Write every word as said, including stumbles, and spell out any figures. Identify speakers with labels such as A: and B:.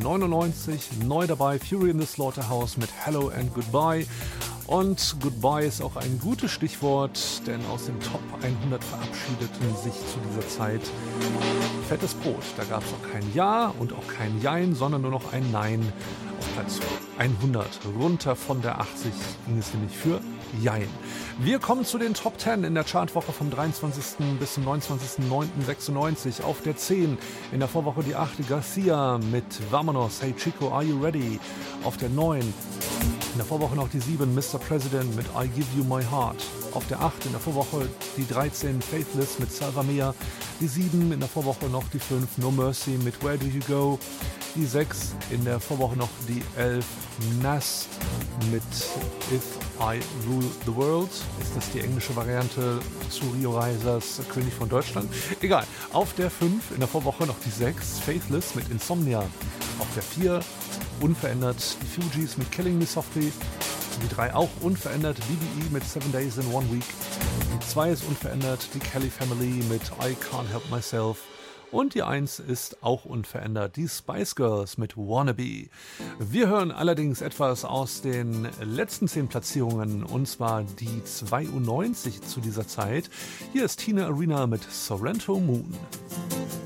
A: neunundneunzig. Neu dabei Fury in the Slaughterhouse mit Hello and Goodbye. Und Goodbye ist auch ein gutes Stichwort, denn aus dem Top hundert verabschiedeten sich zu dieser Zeit Fettes Brot. Da gab es auch kein Ja und auch kein Jein, sondern nur noch ein Nein auf Platz hundert. Runter von der achtzig ging es nämlich für Jein. Wir kommen zu den Top zehn in der Chartwoche vom dreiundzwanzigsten bis zum neunundzwanzigsten neunten sechsundneunzig. Auf der zehn in der Vorwoche die acht Garcia mit Vamonos, Hey Chico, Are You Ready? Auf der neun in der Vorwoche noch die sieben Mister President mit I Give You My Heart. Auf der acht in der Vorwoche die dreizehn Faithless mit Salva Mea. Die sieben in der Vorwoche noch die fünf No Mercy mit Where Do You Go. Die sechs in der Vorwoche noch die elf Nas mit If I Rule the World. Ist das die englische Variante zu Rio Reisers König von Deutschland? Egal. Auf der fünf in der Vorwoche noch die sechs Faithless mit Insomnia. Auf der vier unverändert die Fugees mit Killing Me Softly. Die drei auch unverändert B B E mit Seven Days in One Week. Die zwei ist unverändert die Kelly Family mit I Can't Help Myself. Und die eins ist auch unverändert, die Spice Girls mit Wannabe. Wir hören allerdings etwas aus den letzten zehn Platzierungen, und zwar die zweiundneunzig zu dieser Zeit. Hier ist Tina Arena mit Sorrento Moon.